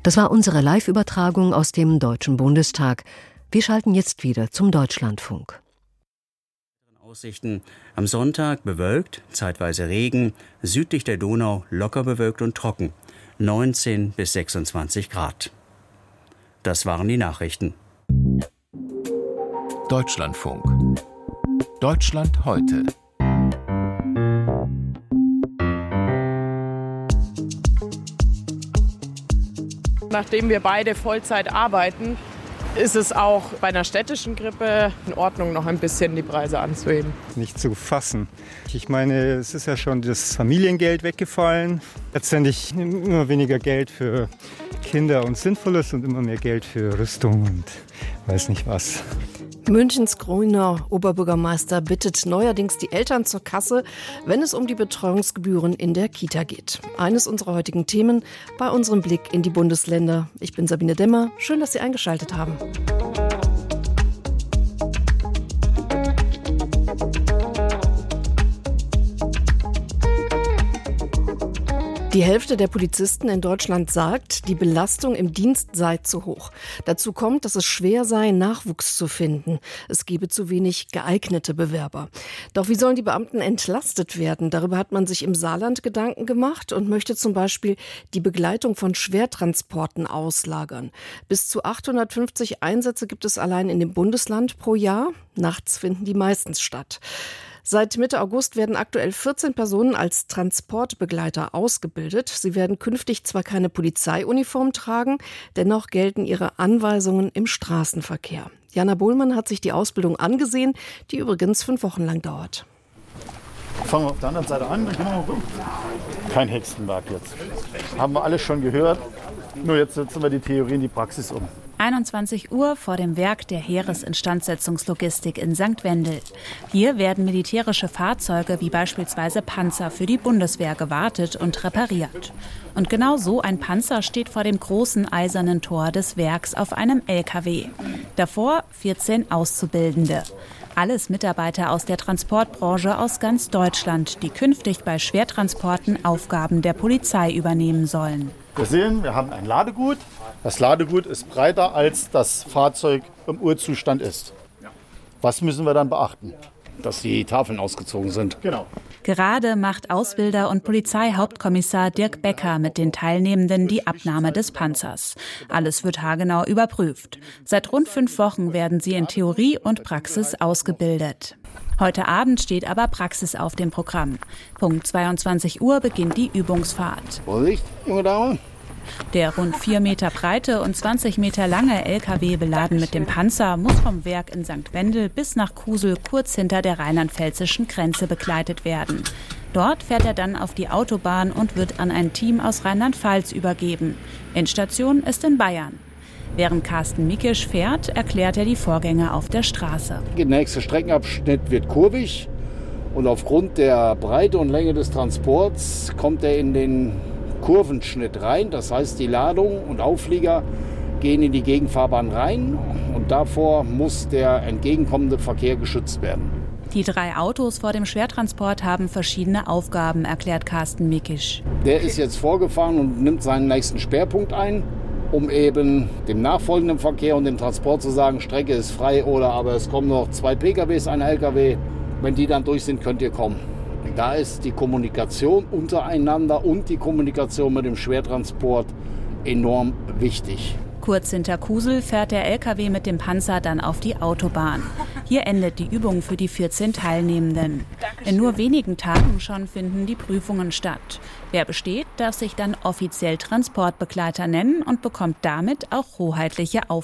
Das war unsere Live-Übertragung aus dem Deutschen Bundestag. Wir schalten jetzt wieder zum Deutschlandfunk. Aussichten: Am Sonntag bewölkt, zeitweise Regen, südlich der Donau locker bewölkt und trocken, 19 bis 26 Grad. Das waren die Nachrichten. Deutschlandfunk. Deutschland heute. Nachdem wir beide Vollzeit arbeiten, ist es auch bei einer städtischen Grippe in Ordnung, noch ein bisschen die Preise anzuheben. Nicht zu fassen. Ich meine, es ist ja schon das Familiengeld weggefallen. Letztendlich immer weniger Geld für Kinder und Sinnvolles und immer mehr Geld für Rüstung und weiß nicht was. Münchens grüner Oberbürgermeister bittet neuerdings die Eltern zur Kasse, wenn es um die Betreuungsgebühren in der Kita geht. Eines unserer heutigen Themen bei unserem Blick in die Bundesländer. Ich bin Sabine Demmer. Schön, dass Sie eingeschaltet haben. Die Hälfte der Polizisten in Deutschland sagt, die Belastung im Dienst sei zu hoch. Dazu kommt, dass es schwer sei, Nachwuchs zu finden. Es gebe zu wenig geeignete Bewerber. Doch wie sollen die Beamten entlastet werden? Darüber hat man sich im Saarland Gedanken gemacht und möchte zum Beispiel die Begleitung von Schwertransporten auslagern. Bis zu 850 Einsätze gibt es allein in dem Bundesland pro Jahr. Nachts finden die meistens statt. Seit Mitte August werden aktuell 14 Personen als Transportbegleiter ausgebildet. Sie werden künftig zwar keine Polizeiuniform tragen, dennoch gelten ihre Anweisungen im Straßenverkehr. Jana Bohlmann hat sich die Ausbildung angesehen, die übrigens 5 Wochen lang dauert. Fangen wir auf der anderen Seite an. Kein Hexenwerk jetzt. Haben wir alles schon gehört. Nur jetzt setzen wir die Theorie in die Praxis um. 21 Uhr vor dem Werk der Heeresinstandsetzungslogistik in St. Wendel. Hier werden militärische Fahrzeuge wie beispielsweise Panzer für die Bundeswehr gewartet und repariert. Und genau so ein Panzer steht vor dem großen eisernen Tor des Werks auf einem LKW. Davor 14 Auszubildende. Alles Mitarbeiter aus der Transportbranche aus ganz Deutschland, die künftig bei Schwertransporten Aufgaben der Polizei übernehmen sollen. Wir sehen, wir haben ein Ladegut. Das Ladegut ist breiter, als das Fahrzeug im Urzustand ist. Was müssen wir dann beachten? Dass die Tafeln ausgezogen sind. Genau. Gerade macht Ausbilder und Polizeihauptkommissar Dirk Becker mit den Teilnehmenden die Abnahme des Panzers. Alles wird haargenau überprüft. Seit rund 5 Wochen werden sie in Theorie und Praxis ausgebildet. Heute Abend steht aber Praxis auf dem Programm. Punkt 22 Uhr beginnt die Übungsfahrt. Vorsicht, junge Dame. Der rund 4 Meter breite und 20 Meter lange LKW beladen mit dem Panzer muss vom Werk in St. Wendel bis nach Kusel kurz hinter der rheinland-pfälzischen Grenze begleitet werden. Dort fährt er dann auf die Autobahn und wird an ein Team aus Rheinland-Pfalz übergeben. Endstation ist in Bayern. Während Carsten Mikisch fährt, erklärt er die Vorgänge auf der Straße. Der nächste Streckenabschnitt wird kurvig und aufgrund der Breite und Länge des Transports kommt er in den Kurvenschnitt rein. Das heißt, die Ladung und Auflieger gehen in die Gegenfahrbahn rein und davor muss der entgegenkommende Verkehr geschützt werden. Die 3 Autos vor dem Schwertransport haben verschiedene Aufgaben, erklärt Carsten Mikisch. Der ist jetzt vorgefahren und nimmt seinen nächsten Schwerpunkt ein, um eben dem nachfolgenden Verkehr und dem Transport zu sagen, Strecke ist frei oder aber es kommen noch 2 PKWs, ein LKW. Wenn die dann durch sind, könnt ihr kommen. Da ist die Kommunikation untereinander und die Kommunikation mit dem Schwertransport enorm wichtig. Kurz hinter Kusel fährt der LKW mit dem Panzer dann auf die Autobahn. Hier endet die Übung für die 14 Teilnehmenden. In nur wenigen Tagen schon finden die Prüfungen statt. Wer besteht, darf sich dann offiziell Transportbegleiter nennen und bekommt damit auch hoheitliche Aufgaben.